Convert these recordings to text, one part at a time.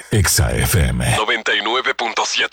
Exa FM 99.7.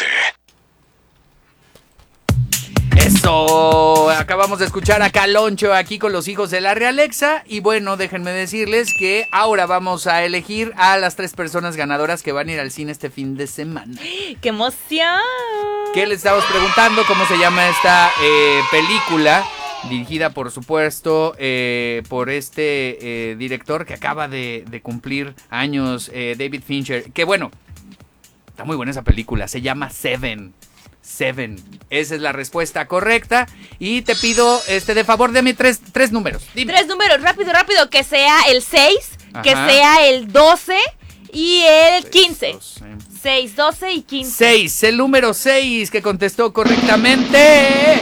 Eso, acabamos de escuchar a Caloncho aquí con los hijos de la Realexa. Y bueno, déjenme decirles que ahora vamos a elegir a las 3 personas ganadoras que van a ir al cine este fin de semana. ¡Qué emoción! ¿Qué les estamos preguntando? ¿Cómo se llama esta película? Dirigida, por supuesto, por este director que acaba de cumplir años, David Fincher. Que bueno, está muy buena esa película, se llama Seven. Esa es la respuesta correcta. Y te pido, de favor, dame tres números. Dime. 3 números, rápido, que sea el 6, Ajá. que sea el 12 y el 15. 12. 6, 12 y 15. 6, el número 6 que contestó correctamente.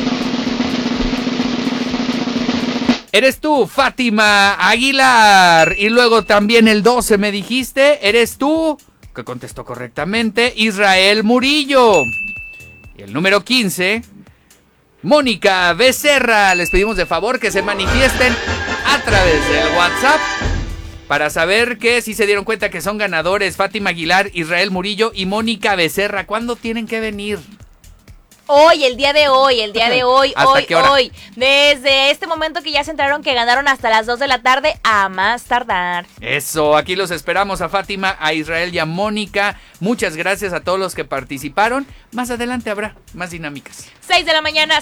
Eres tú, Fátima Aguilar. Y luego también el 12 me dijiste. Eres tú, que contestó correctamente, Israel Murillo. Y el número 15, Mónica Becerra. Les pedimos de favor que se manifiesten a través del WhatsApp para saber que si se dieron cuenta que son ganadores Fátima Aguilar, Israel Murillo y Mónica Becerra. ¿Cuándo tienen que venir? Hoy, el día de hoy, ¿Hasta qué hora? hoy. Desde este momento que ya se enteraron que ganaron hasta las 2 de la tarde, a más tardar. Eso, aquí los esperamos a Fátima, a Israel y a Mónica. Muchas gracias a todos los que participaron. Más adelante habrá más dinámicas. 6 de la mañana.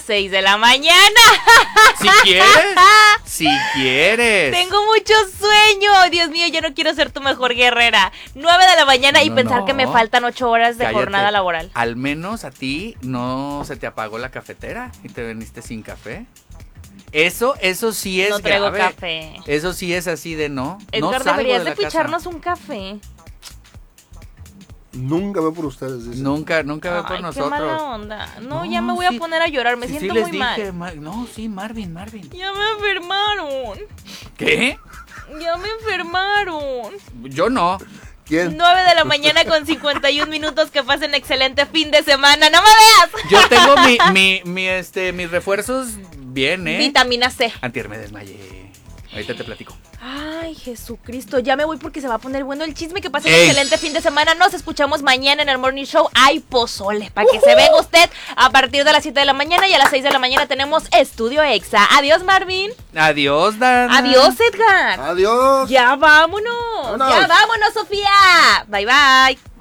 Si quieres. Tengo mucho sueño. Dios mío, yo no quiero ser tu mejor guerrera. 9 de la mañana y pensar que me faltan 8 horas de jornada laboral. Al menos a ti no se te apagó la cafetera y te veniste sin café. Eso sí es grave. No traigo café. Eso sí es así de no. Edgar, no deberías de picharnos un café. Nunca ve por ustedes. Dicen. Nunca ve por nosotros. Qué mala onda. No, ya me voy a poner a llorar. Me siento muy mal. No, sí, Marvin. Ya me enfermaron. ¿Qué? Ya me enfermaron. Yo no. ¿Quién? 9 de la mañana con 51 minutos. Que pasen excelente fin de semana. ¡No me veas! Yo tengo mis refuerzos bien, Vitamina C. Antier me desmayé. Ahorita te platico. Ay, Jesucristo, ya me voy porque se va a poner bueno el chisme. Que pasen un excelente fin de semana. Nos escuchamos mañana en el Morning Show. Hay pozole, para que se venga usted a partir de las 7 de la mañana. Y a las 6 de la mañana tenemos Estudio Exa. Adiós, Marvin. Adiós, Dana. Adiós, Edgar. Adiós. Ya vámonos. Ya vámonos, Sofía. Bye, bye.